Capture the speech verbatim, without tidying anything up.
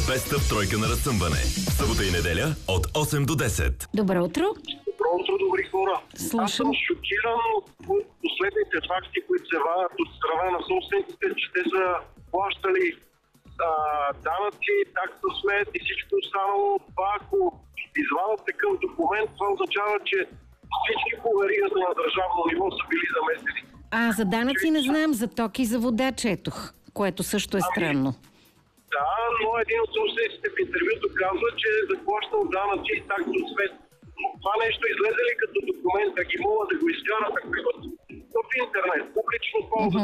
Best of тройка на разсъмване. Събота и неделя от осем до десет. Добро утро. Добро утро, добри хора. Слушам. Аз съм шокиран от последните факти, които се вадят от страна на собствениците, че те са плащали а, данъци, такса смет и всичко останало. Това, ако извадят такъв документ, това означава, че всички по веригата на държавно ниво са били замесени. А, за данъци не знам, за токи и за вода четох, което също е странно. Да, но един от собствениците в интервюто казва, че е заплащал данъци и такса смет. Това нещо излезе ли като документ, да ги могат да го изкарат в интернет, публично ползват.